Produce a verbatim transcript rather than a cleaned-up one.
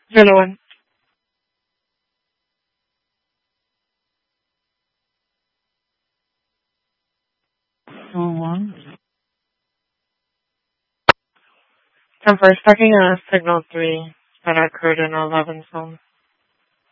Zero one. Two one. ten four, checking a signal three that occurred in eleven zone.